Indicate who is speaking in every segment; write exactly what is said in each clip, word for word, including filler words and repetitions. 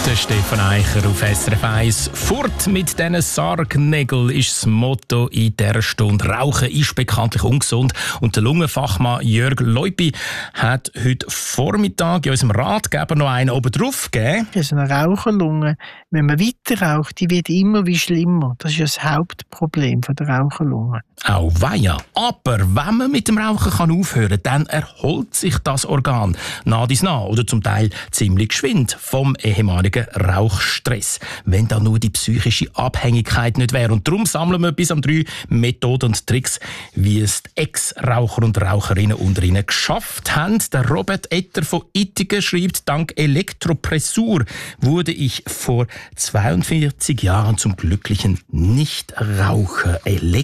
Speaker 1: Der Stefan Eicher auf S R F eins. Fort mit diesen Sargnägeln ist das Motto in dieser Stunde. Rauchen ist bekanntlich ungesund. Und der Lungenfachmann Jörg Leupi hat heute Vormittag in unserem Ratgeber noch einen oben drauf gegeben.
Speaker 2: Das ist eine Raucherlunge. Wenn man weiter raucht, die wird immer wie schlimmer. Das ist das Hauptproblem von der Raucherlunge.
Speaker 1: Auch weia. Aber wenn man mit dem Rauchen kann aufhören kann, dann erholt sich das Organ nach dies nach oder zum Teil ziemlich geschwind vom ehemaligen Rauchstress. Wenn da nur die psychische Abhängigkeit nicht wäre. Und darum sammeln wir bis am drei Methoden und Tricks, wie es die Ex-Raucher und Raucherinnen unter ihnen geschafft haben. Der Robert Etter von Ittigen schreibt, dank Elektropressur wurde ich vor zweiundvierzig Jahren zum glücklichen Nichtraucher.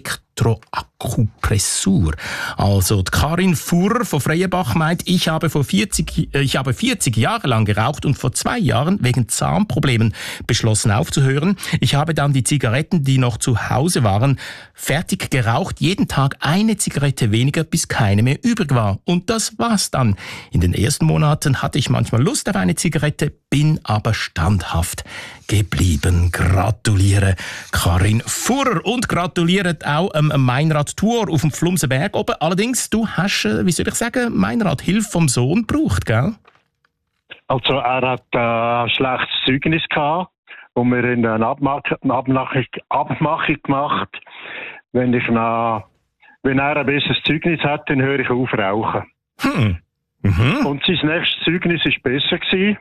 Speaker 1: Elektroakupressur. Also die Karin Fuhrer von Freienbach meint, ich habe, vor vierzig, ich habe vierzig Jahre lang geraucht und vor zwei Jahren wegen Zahnproblemen beschlossen aufzuhören. Ich habe dann die Zigaretten, die noch zu Hause waren, fertig geraucht. Jeden Tag eine Zigarette weniger, bis keine mehr übrig war. Und das war's dann. In den ersten Monaten hatte ich manchmal Lust auf eine Zigarette, bin aber standhaft geblieben. Gratuliere Karin Fuhrer und gratuliert auch ähm, Meinrad Tuor auf dem Flumsenberg oben. Allerdings, du hast, äh, wie soll ich sagen, Meinrad, Hilfe vom Sohn gebraucht, gell?
Speaker 3: Also er hat äh, ein schlechtes Zeugnis gehabt, wo wir in eine Abmachung, Abmachung, Abmachung gemacht. Wenn ich nach, wenn er ein besseres Zeugnis hat, dann höre ich auf rauchen. Hm. Mhm. Und sein nächstes Zeugnis war besser gewesen.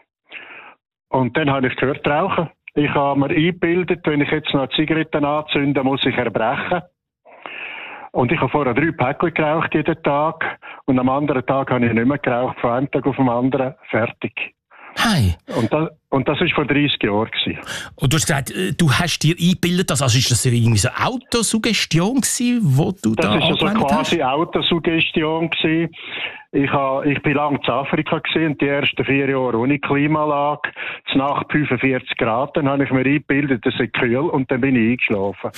Speaker 3: Und dann habe ich gehört rauchen. Ich habe mir eingebildet, wenn ich jetzt noch Zigaretten anzünde, muss ich erbrechen. Und ich habe vorher drei Päckchen geraucht jeden Tag. Und am anderen Tag habe ich nicht mehr geraucht, von einem Tag auf den anderen. Fertig.
Speaker 1: Hey.
Speaker 3: Und das, und das war vor dreißig Jahren.
Speaker 1: Und du hast gesagt, du hast dir eingebildet, also ist das irgendwie so eine Autosuggestion gewesen, wo du
Speaker 3: das
Speaker 1: da
Speaker 3: angewendet hast? Das war also quasi
Speaker 1: hast?
Speaker 3: Autosuggestion gewesen. Ich, ha, ich bin lange in Afrika gewesen, die ersten vier Jahre ohne Klimaanlage, zur Nacht fünfundvierzig Grad, dann habe ich mir eingebildet, es ist kühl und dann bin ich eingeschlafen.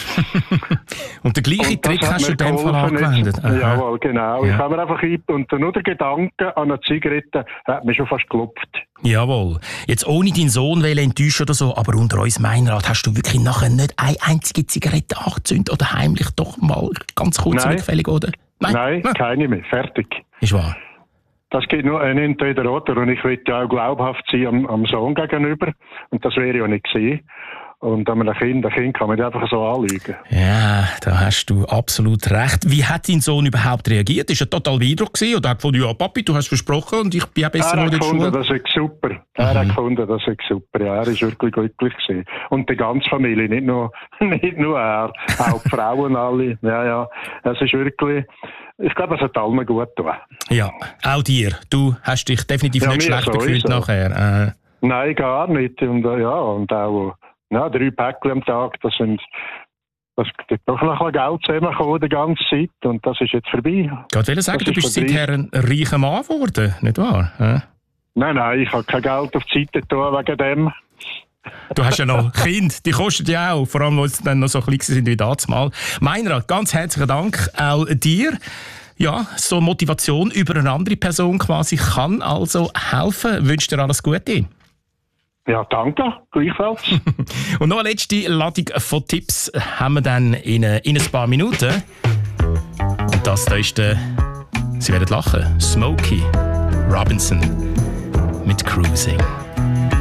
Speaker 1: Und den gleichen Trick hast du in dem Fall angewendet?
Speaker 3: Jawohl, genau.
Speaker 1: Ja.
Speaker 3: Ich habe mir einfach eingebildet und nur der Gedanke an eine Zigarette hat mich schon fast gelupft.
Speaker 1: Jawohl. Jetzt ohne deinen Sohn enttäuschen oder so, aber unter uns Meinrad, hast du wirklich nachher nicht eine einzige Zigarette angezündet oder heimlich doch mal ganz kurz rückfällig, oder?
Speaker 3: Nein, Nein ja. keine mehr. Fertig.
Speaker 1: Ist wahr.
Speaker 3: Das geht nur ein entweder oder. Und ich will ja auch glaubhaft sein am, am Sohn gegenüber. Und das wäre ja nicht gewesen. Und an einem Kind, ein Kind kann man einfach so anlügen.
Speaker 1: Ja, da hast du absolut recht. Wie hat dein Sohn überhaupt reagiert? Ist er total beeindruckt gewesen? Oder hat er gefunden, ja Papi, du hast versprochen und ich bin auch besser
Speaker 3: in der Schule?
Speaker 1: Er hat
Speaker 3: gefunden, das ist super. Er mhm. hat gefunden, das ist super. Ja, er ist wirklich glücklich gewesen. Und die ganze Familie, nicht nur, nicht nur er, auch die Frauen alle. Ja, ja, es ist wirklich... Ich glaube, es hat allen gut getan.
Speaker 1: Ja, auch dir. Du hast dich definitiv ja, nicht schlecht gefühlt nachher. Äh.
Speaker 3: Nein, gar nicht. Und, ja, und auch ja, drei Päckchen am Tag, das sind... Das ist doch noch ein bisschen Geld zusammengekommen die ganze Zeit. Und das ist jetzt vorbei.
Speaker 1: Ich wollte sagen, du bist seither ein reicher Mann geworden, nicht wahr? Äh?
Speaker 3: Nein, nein, ich habe kein Geld auf die Seite getan wegen dem.
Speaker 1: Du hast ja noch Kinder, die kosten ja auch, vor allem, weil sie dann noch so klein sind wie damals. Meinrad, ganz herzlichen Dank auch dir. Ja, so Motivation über eine andere Person quasi kann also helfen. Ich wünsche dir alles Gute.
Speaker 3: Ja, danke, gleichfalls.
Speaker 1: Und noch eine letzte Ladung von Tipps haben wir dann in, in ein paar Minuten. Und das da ist der, Sie werden lachen, Smokey Robinson mit Cruising.